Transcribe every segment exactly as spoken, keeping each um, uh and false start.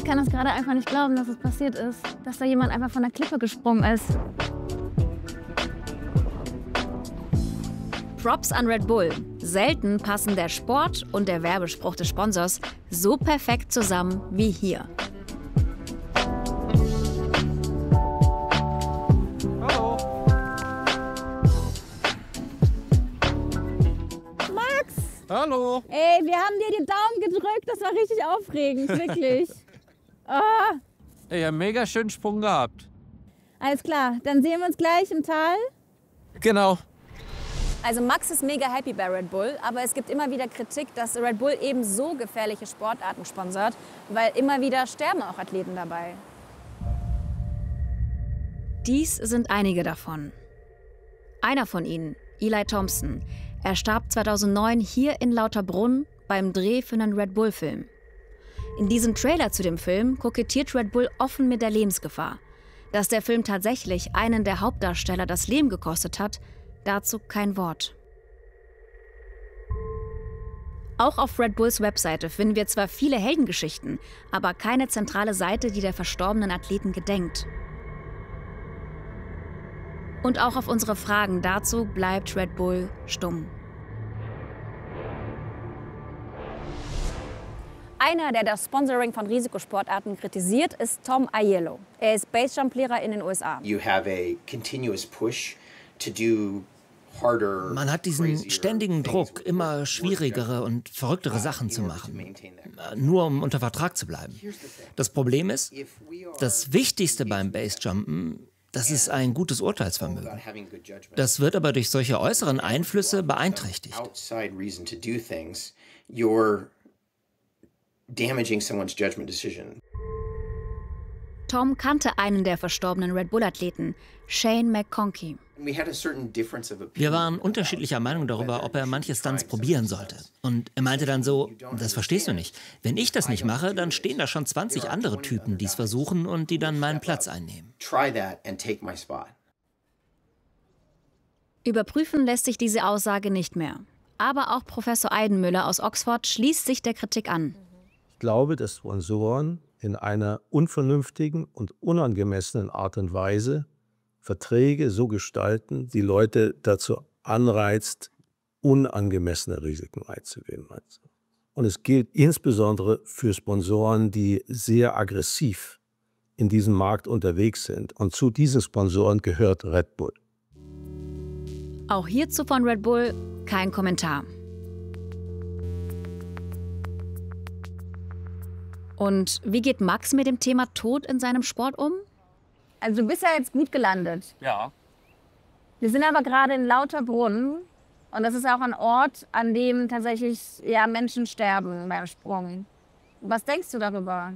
kann das gerade einfach nicht glauben, dass es passiert ist. Dass da jemand einfach von der Klippe gesprungen ist. Props an Red Bull. Selten passen der Sport und der Werbespruch des Sponsors so perfekt zusammen wie hier. Hallo. Max! Hallo. Ey, wir haben dir die Daumen gedrückt. Das war richtig aufregend, wirklich. Oh. Ey, ja, mega schönen Sprung gehabt. Alles klar, dann sehen wir uns gleich im Tal. Genau. Also Max ist mega happy bei Red Bull, aber es gibt immer wieder Kritik, dass Red Bull eben so gefährliche Sportarten sponsert, weil immer wieder sterben auch Athleten dabei. Dies sind einige davon. Einer von ihnen, Eli Thompson, er starb zweitausendneun hier in Lauterbrunn beim Dreh für einen Red Bull-Film. In diesem Trailer zu dem Film kokettiert Red Bull offen mit der Lebensgefahr. Dass der Film tatsächlich einen der Hauptdarsteller das Leben gekostet hat, dazu kein Wort. Auch auf Red Bulls Webseite finden wir zwar viele Heldengeschichten, aber keine zentrale Seite, die der verstorbenen Athleten gedenkt. Und auch auf unsere Fragen dazu bleibt Red Bull stumm. Einer, der das Sponsoring von Risikosportarten kritisiert, ist Tom Aiello. Er ist Basejump-Lehrer in den U S A. You have a continuous push to do harder, Man hat diesen crazier ständigen things Druck, with immer more schwierigere und verrücktere uh, Sachen in zu order to machen, maintain that. äh, nur um unter Vertrag zu bleiben. Das Problem ist, If we are das Wichtigste beim Basejumpen, das ist ein gutes about Urteilsvermögen. having good judgment, Das wird aber durch solche äußeren Einflüsse beeinträchtigt. outside reason to do things, you're damaging someone's judgment decision. Tom kannte einen der verstorbenen Red Bull-Athleten, Shane McConkey. We had a certain difference of Wir opinion waren about unterschiedlicher Meinung darüber, whether ob er you manche should try Stunts some probieren of those sollte. stunts. Und er meinte dann so, das verstehst du nicht. Wenn ich das nicht mache, dann stehen da schon zwanzig andere Typen, die es versuchen und die dann meinen Platz einnehmen. Try that and take my spot. Überprüfen lässt sich diese Aussage nicht mehr. Aber auch Professor Eidenmüller aus Oxford schließt sich der Kritik an. Ich glaube, dass Sponsoren in einer unvernünftigen und unangemessenen Art und Weise Verträge so gestalten, die Leute dazu anreizt, unangemessene Risiken einzugehen. Und es gilt insbesondere für Sponsoren, die sehr aggressiv in diesem Markt unterwegs sind. Und zu diesen Sponsoren gehört Red Bull. Auch hierzu von Red Bull kein Kommentar. Und wie geht Max mit dem Thema Tod in seinem Sport um? Also du bist ja jetzt gut gelandet. Ja. Wir sind aber gerade in Lauterbrunn. Und das ist auch ein Ort, an dem tatsächlich ja, Menschen sterben beim Sprung. Was denkst du darüber?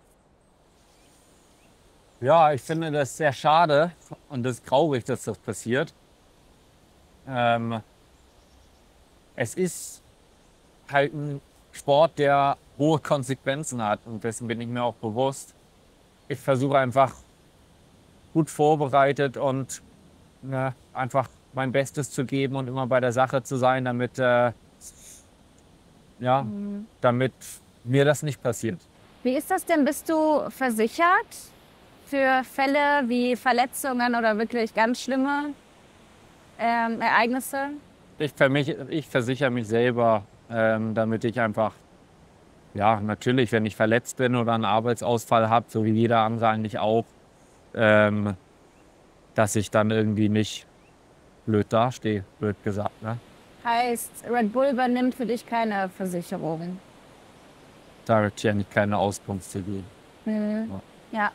Ja, ich finde das sehr schade und das ist traurig, dass das passiert. Ähm, es ist halt ein Sport, der hohe Konsequenzen hat und dessen bin ich mir auch bewusst. Ich versuche einfach gut vorbereitet und ne, einfach mein Bestes zu geben und immer bei der Sache zu sein, damit, äh, ja, mhm. damit mir das nicht passiert. Wie ist das denn? Bist du versichert für Fälle wie Verletzungen oder wirklich ganz schlimme ähm, Ereignisse? Ich, für mich, ich versichere mich selber, ähm, damit ich einfach, ja, natürlich, wenn ich verletzt bin oder einen Arbeitsausfall habe, so wie jeder andere eigentlich auch, ähm, dass ich dann irgendwie nicht blöd dastehe, blöd gesagt. Ne? Heißt, Red Bull übernimmt für dich keine Versicherung? Da wird ja nicht keine Auskunft zu geben. Mhm. Ja.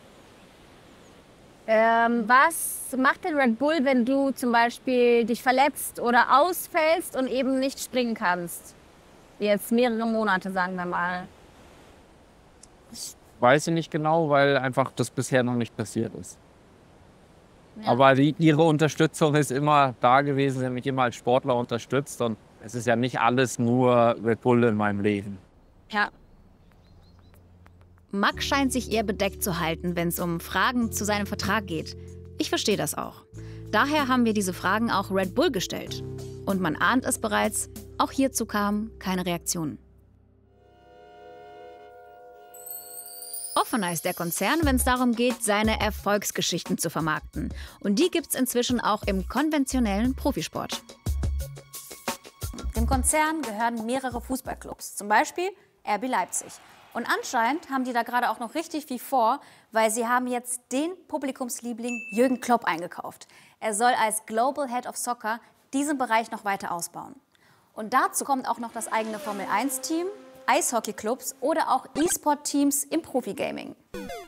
Ähm, was macht denn Red Bull, wenn du zum Beispiel dich verletzt oder ausfällst und eben nicht springen kannst? Jetzt mehrere Monate, sagen wir mal. Das weiß ich nicht genau, weil einfach das bisher noch nicht passiert ist. Ja. Aber die, ihre Unterstützung ist immer da gewesen, sie haben mich immer als Sportler unterstützt. Und es ist ja nicht alles nur Red Bull in meinem Leben. Ja. Max scheint sich eher bedeckt zu halten, wenn es um Fragen zu seinem Vertrag geht. Ich verstehe das auch. Daher haben wir diese Fragen auch Red Bull gestellt. Und man ahnt es bereits, auch hierzu kam keine Reaktion. Offener ist der Konzern, wenn es darum geht, seine Erfolgsgeschichten zu vermarkten. Und die gibt's inzwischen auch im konventionellen Profisport. Dem Konzern gehören mehrere Fußballclubs, zum Beispiel R B Leipzig. Und anscheinend haben die da gerade auch noch richtig viel vor, weil sie haben jetzt den Publikumsliebling Jürgen Klopp eingekauft. Er soll als Global Head of Soccer diesen Bereich noch weiter ausbauen. Und dazu kommt auch noch das eigene Formel eins Team, Eishockeyclubs oder auch E-Sport-Teams im Profi-Gaming.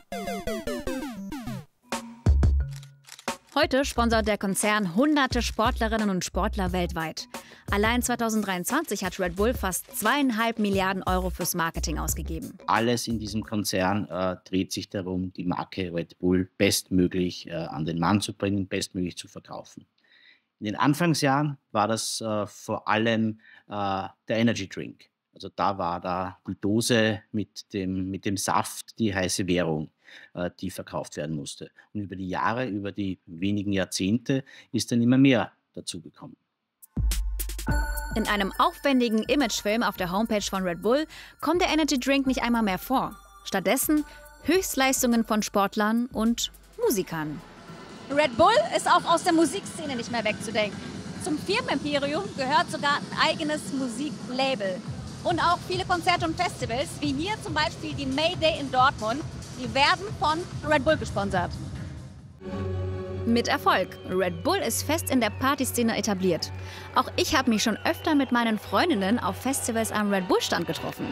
Heute sponsert der Konzern hunderte Sportlerinnen und Sportler weltweit. Allein zweitausenddreiundzwanzig hat Red Bull fast zweieinhalb Milliarden Euro fürs Marketing ausgegeben. Alles in diesem Konzern äh, dreht sich darum, die Marke Red Bull bestmöglich äh, an den Mann zu bringen, bestmöglich zu verkaufen. In den Anfangsjahren war das äh, vor allem äh, der Energy Drink. Also da war da die Dose mit dem, mit dem Saft die heiße Währung, äh, die verkauft werden musste. Und über die Jahre, über die wenigen Jahrzehnte ist dann immer mehr dazugekommen. In einem aufwendigen Imagefilm auf der Homepage von Red Bull kommt der Energy Drink nicht einmal mehr vor. Stattdessen Höchstleistungen von Sportlern und Musikern. Red Bull ist auch aus der Musikszene nicht mehr wegzudenken. Zum Firmenimperium gehört sogar ein eigenes Musiklabel. Und auch viele Konzerte und Festivals, wie hier zum Beispiel die Mayday in Dortmund, die werden von Red Bull gesponsert. Mit Erfolg. Red Bull ist fest in der Partyszene etabliert. Auch ich habe mich schon öfter mit meinen Freundinnen auf Festivals am Red Bull-Stand getroffen.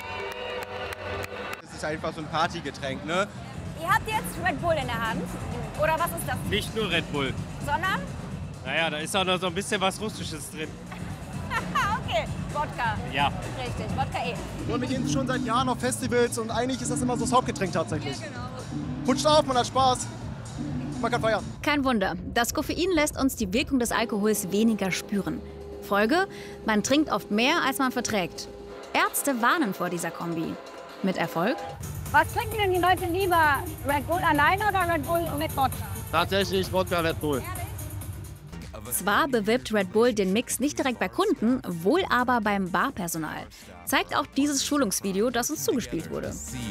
Das ist einfach so ein Partygetränk, ne? Ihr habt jetzt Red Bull in der Hand. Oder was ist das? Nicht nur Red Bull. Sondern? Naja, da ist auch noch so ein bisschen was Russisches drin. Okay, Wodka. Ja. Richtig, Wodka eh. Und wir gehen schon seit Jahren auf Festivals und eigentlich ist das immer so das Hauptgetränk tatsächlich. Ja, genau. Putscht auf, man hat Spaß. Man kann feiern. Kein Wunder, das Koffein lässt uns die Wirkung des Alkohols weniger spüren. Folge, man trinkt oft mehr, als man verträgt. Ärzte warnen vor dieser Kombi. Mit Erfolg? Was trinken denn die Leute lieber? Red Bull alleine oder Red Bull mit Wodka? Tatsächlich Wodka Red Bull. Zwar bewirbt Red Bull den Mix nicht direkt bei Kunden, wohl aber beim Barpersonal. Zeigt auch dieses Schulungsvideo, das uns zugespielt wurde.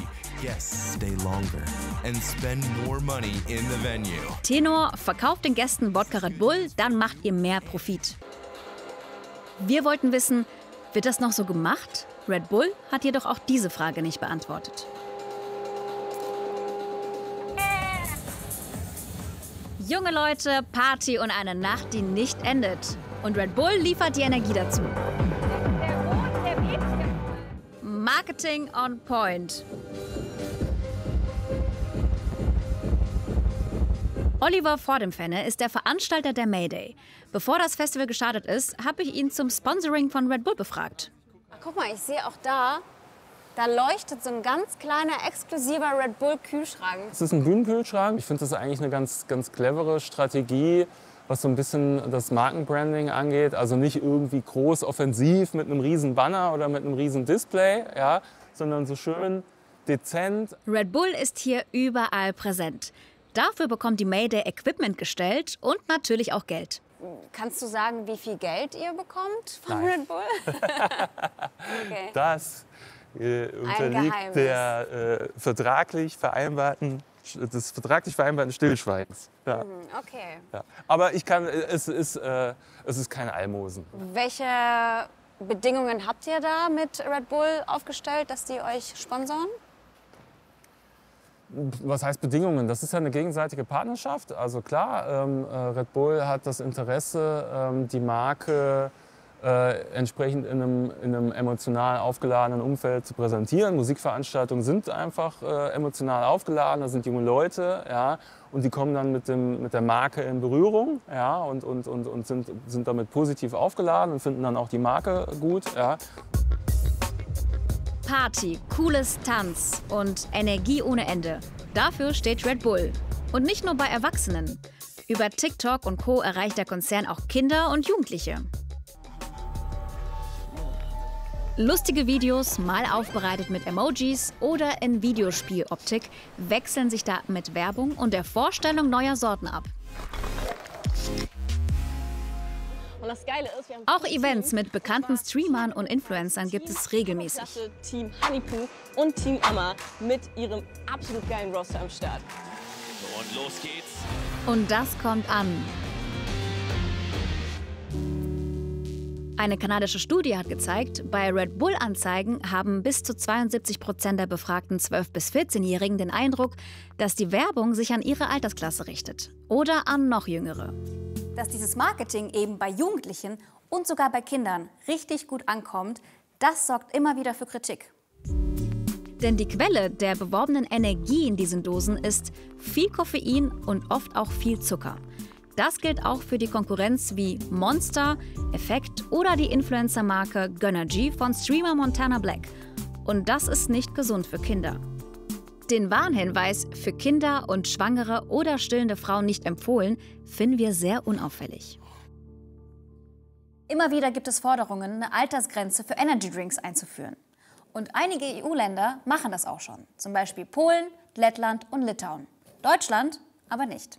Tenor, verkauft den Gästen Wodka Red Bull, dann macht ihr mehr Profit. Wir wollten wissen, wird das noch so gemacht? Red Bull hat jedoch auch diese Frage nicht beantwortet. Junge Leute, Party und eine Nacht, die nicht endet. Und Red Bull liefert die Energie dazu. Marketing on point. Oliver Vordemfenne ist der Veranstalter der Mayday. Bevor das Festival gestartet ist, habe ich ihn zum Sponsoring von Red Bull befragt. Ach, guck mal, ich sehe auch da, da leuchtet so ein ganz kleiner, exklusiver Red Bull-Kühlschrank. Es ist ein Bühnenkühlschrank. Ich finde das eigentlich eine ganz, ganz clevere Strategie, was so ein bisschen das Markenbranding angeht. Also nicht irgendwie groß offensiv mit einem riesen Banner oder mit einem riesen Display, ja, sondern so schön dezent. Red Bull ist hier überall präsent. Dafür bekommt die Mayday Equipment gestellt und natürlich auch Geld. Kannst du sagen, wie viel Geld ihr bekommt von Nein. Red Bull? Okay. Das äh, unterliegt der äh, vertraglich vereinbarten, des vertraglich vereinbarten Stillschweigens. Ja. Okay. Ja. Aber ich kann, es ist, äh, es ist keine Almosen. Welche Bedingungen habt ihr da mit Red Bull aufgestellt, dass die euch sponsoren? Was heißt Bedingungen? Das ist ja eine gegenseitige Partnerschaft. Also klar, ähm, Red Bull hat das Interesse, ähm, die Marke äh, entsprechend in einem, in einem emotional aufgeladenen Umfeld zu präsentieren. Musikveranstaltungen sind einfach äh, emotional aufgeladen, da sind junge Leute, ja, und die kommen dann mit, dem, mit der Marke in Berührung, ja, und, und, und, und sind, sind damit positiv aufgeladen und finden dann auch die Marke gut. Ja. Party, cooles Tanz und Energie ohne Ende. Dafür steht Red Bull. Und nicht nur bei Erwachsenen. Über TikTok und Co. erreicht der Konzern auch Kinder und Jugendliche. Lustige Videos, mal aufbereitet mit Emojis oder in Videospieloptik, wechseln sich da mit Werbung und der Vorstellung neuer Sorten ab. Und das Geile ist, wir haben Auch Events mit bekannten Streamern und Influencern gibt es regelmäßig. Team Honeypoo und Team Amma mit ihrem absolut geilen Roster am Start. Und los geht's. Und das kommt an. Eine kanadische Studie hat gezeigt, bei Red Bull-Anzeigen haben bis zu zweiundsiebzig Prozent der befragten zwölf- bis vierzehnjährigen den Eindruck, dass die Werbung sich an ihre Altersklasse richtet oder an noch jüngere. Dass dieses Marketing eben bei Jugendlichen und sogar bei Kindern richtig gut ankommt, das sorgt immer wieder für Kritik. Denn die Quelle der beworbenen Energie in diesen Dosen ist viel Koffein und oft auch viel Zucker. Das gilt auch für die Konkurrenz wie Monster, Effekt oder die Influencer-Marke Gönnergy von Streamer Montana Black. Und das ist nicht gesund für Kinder. Den Warnhinweis „für Kinder und schwangere oder stillende Frauen nicht empfohlen" finden wir sehr unauffällig. Immer wieder gibt es Forderungen, eine Altersgrenze für Energydrinks einzuführen. Und einige E U-Länder machen das auch schon. Zum Beispiel Polen, Lettland und Litauen. Deutschland aber nicht.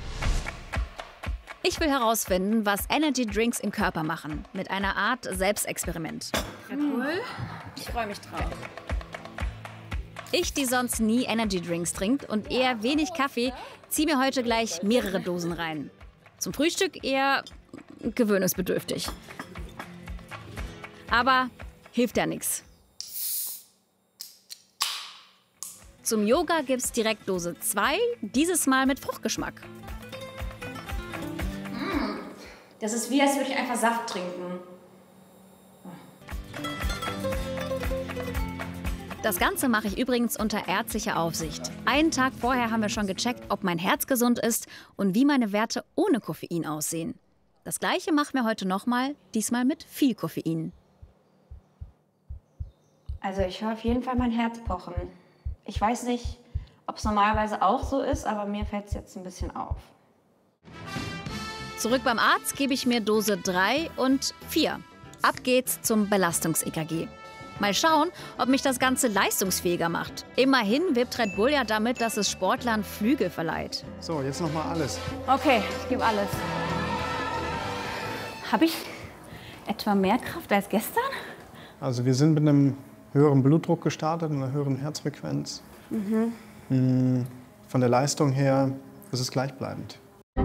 Ich will herausfinden, was Energy Drinks im Körper machen. Mit einer Art Selbstexperiment. Red Bull? Ich freue mich drauf. Ich, die sonst nie Energy Drinks trinkt und eher wenig Kaffee, ziehe mir heute gleich mehrere Dosen rein. Zum Frühstück eher gewöhnungsbedürftig. Aber hilft ja nichts. Zum Yoga gibt's direkt Dose zwei, dieses Mal mit Fruchtgeschmack. Das ist wie, als würde ich einfach Saft trinken. Das Ganze mache ich übrigens unter ärztlicher Aufsicht. Einen Tag vorher haben wir schon gecheckt, ob mein Herz gesund ist und wie meine Werte ohne Koffein aussehen. Das Gleiche machen wir heute nochmal, diesmal mit viel Koffein. Also ich höre auf jeden Fall mein Herz pochen. Ich weiß nicht, ob es normalerweise auch so ist, aber mir fällt es jetzt ein bisschen auf. Zurück beim Arzt gebe ich mir Dose drei und vier. Ab geht's zum Belastungs-E K G. Mal schauen, ob mich das Ganze leistungsfähiger macht. Immerhin wirbt Red Bull ja damit, dass es Sportlern Flügel verleiht. So, jetzt noch mal alles. Okay, ich gebe alles. Habe ich etwa mehr Kraft als gestern? Also wir sind mit einem höheren Blutdruck gestartet, einer höheren Herzfrequenz. Mhm. Von der Leistung her ist es gleichbleibend.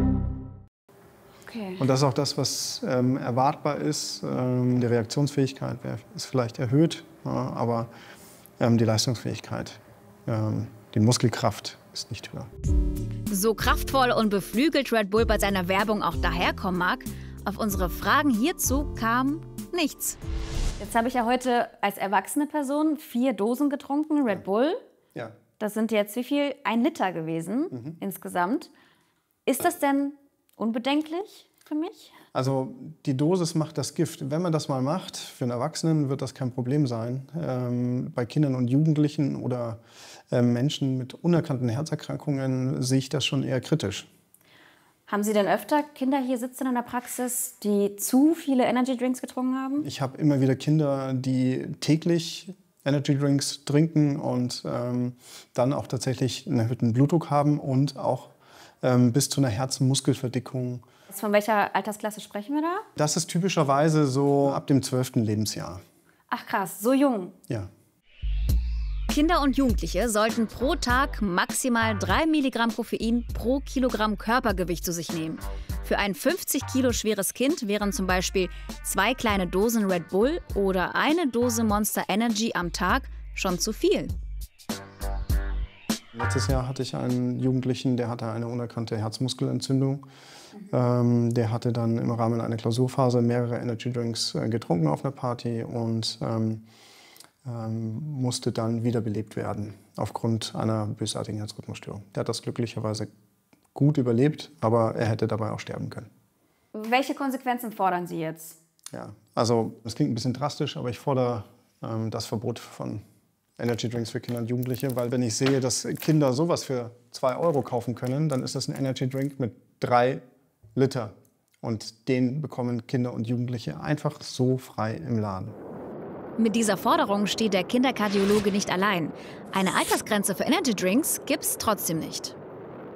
Okay. Und das ist auch das, was ähm, erwartbar ist. Ähm, die Reaktionsfähigkeit wär, ist vielleicht erhöht, ja, aber ähm, die Leistungsfähigkeit, ähm, die Muskelkraft ist nicht höher. So kraftvoll und beflügelt Red Bull bei seiner Werbung auch daherkommen mag, auf unsere Fragen hierzu kam nichts. Jetzt habe ich ja heute als erwachsene Person vier Dosen getrunken, Red Bull. Ja. Das sind jetzt wie viel? Ein Liter gewesen Mhm. insgesamt. Ist das denn unbedenklich für mich? Also die Dosis macht das Gift. Wenn man das mal macht, für einen Erwachsenen wird das kein Problem sein. Ähm, bei Kindern und Jugendlichen oder äh, Menschen mit unerkannten Herzerkrankungen sehe ich das schon eher kritisch. Haben Sie denn öfter Kinder hier sitzen in der Praxis, die zu viele Energy Drinks getrunken haben? Ich habe immer wieder Kinder, die täglich Energy Drinks trinken und ähm, dann auch tatsächlich einen erhöhten Blutdruck haben und auch ähm, bis zu einer Herzmuskelverdickung. Von welcher Altersklasse sprechen wir da? Das ist typischerweise so ab dem zwölften Lebensjahr. Ach krass, so jung. Ja. Kinder und Jugendliche sollten pro Tag maximal drei Milligramm Koffein pro Kilogramm Körpergewicht zu sich nehmen. Für ein fünfzig Kilo schweres Kind wären zum Beispiel zwei kleine Dosen Red Bull oder eine Dose Monster Energy am Tag schon zu viel. Letztes Jahr hatte ich einen Jugendlichen, der hatte eine unerkannte Herzmuskelentzündung. Ähm, der hatte dann im Rahmen einer Klausurphase mehrere Energy Drinks äh, getrunken auf einer Party und ähm, ähm, musste dann wiederbelebt werden aufgrund einer bösartigen Herzrhythmusstörung. Der hat das glücklicherweise gut überlebt, aber er hätte dabei auch sterben können. Welche Konsequenzen fordern Sie jetzt? Ja, also das klingt ein bisschen drastisch, aber ich fordere ähm, das Verbot von Energy Drinks für Kinder und Jugendliche, weil wenn ich sehe, dass Kinder sowas für zwei Euro kaufen können, dann ist das ein Energy Drink mit drei Liter. Und den bekommen Kinder und Jugendliche einfach so frei im Laden. Mit dieser Forderung steht der Kinderkardiologe nicht allein. Eine Altersgrenze für Energy Drinks gibt's trotzdem nicht.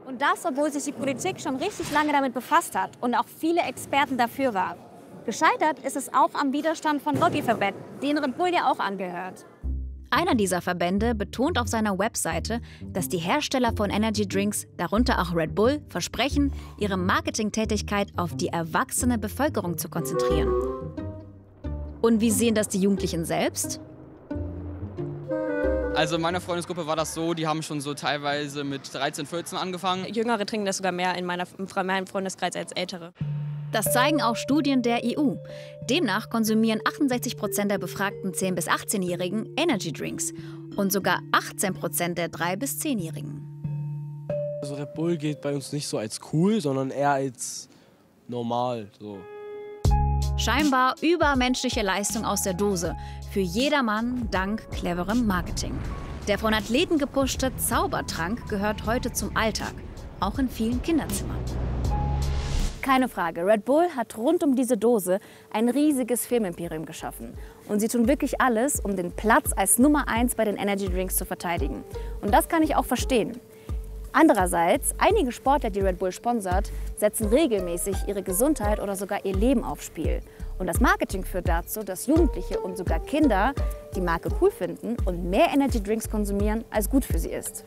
Und das, obwohl sich die Politik schon richtig lange damit befasst hat und auch viele Experten dafür waren. Gescheitert ist es auch am Widerstand von Lobbyverbänden, denen Red Bull ja auch angehört. Einer dieser Verbände betont auf seiner Webseite, dass die Hersteller von Energy Drinks, darunter auch Red Bull, versprechen, ihre Marketingtätigkeit auf die erwachsene Bevölkerung zu konzentrieren. Und wie sehen das die Jugendlichen selbst? Also in meiner Freundesgruppe war das so, die haben schon so teilweise mit dreizehn, vierzehn angefangen. Jüngere trinken das sogar mehr in, meiner, in meinem Freundeskreis als Ältere. Das zeigen auch Studien der E U. Demnach konsumieren achtundsechzig Prozent der befragten zehn- bis achtzehnjährigen Energy Drinks und sogar achtzehn Prozent der drei- bis zehnjährigen. Also Red Bull geht bei uns nicht so als cool, sondern eher als normal. So. Scheinbar übermenschliche Leistung aus der Dose. Für jedermann dank cleverem Marketing. Der von Athleten gepushte Zaubertrank gehört heute zum Alltag, auch in vielen Kinderzimmern. Keine Frage, Red Bull hat rund um diese Dose ein riesiges Firmenimperium geschaffen. Und sie tun wirklich alles, um den Platz als Nummer eins bei den Energy Drinks zu verteidigen. Und das kann ich auch verstehen. Andererseits, einige Sportler, die Red Bull sponsert, setzen regelmäßig ihre Gesundheit oder sogar ihr Leben aufs Spiel. Und das Marketing führt dazu, dass Jugendliche und sogar Kinder die Marke cool finden und mehr Energy Drinks konsumieren, als gut für sie ist.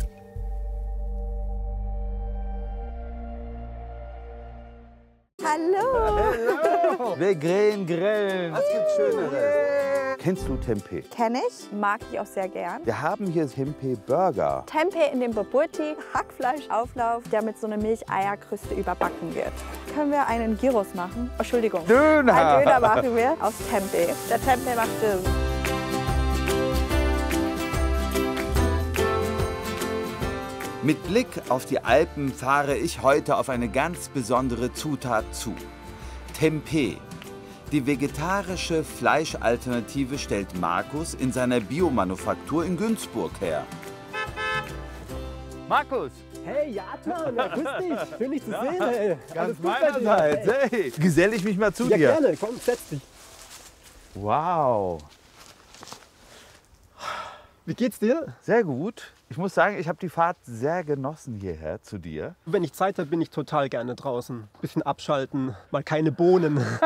Hallo! Hallo! Wir grillen, grillen. Was gibt's Schöneres? Kennst du Tempeh? Kenn ich, mag ich auch sehr gern. Wir haben hier Tempeh Burger. Tempeh in dem Bobotie, Hackfleischauflauf, der mit so einer Milcheierkruste überbacken wird. Können wir einen Gyros machen? Oh, Entschuldigung. Döner! Ein Döner machen wir aus Tempeh. Der Tempeh macht Sinn. Mit Blick auf die Alpen fahre ich heute auf eine ganz besondere Zutat zu. Tempeh. Die vegetarische Fleischalternative stellt Markus in seiner Biomanufaktur in Günzburg her. Markus! Hey, Jatman, ja, grüß dich. Schön, dich zu sehen. Hey. Ganz meinerseits. Hey. Gesell ich mich mal zu ja, dir. Ja, gerne. Komm, setz dich. Wow. Wie geht's dir? Sehr gut. Ich muss sagen, ich habe die Fahrt sehr genossen hierher zu dir. Wenn ich Zeit habe, bin ich total gerne draußen. Bisschen abschalten, mal keine Bohnen.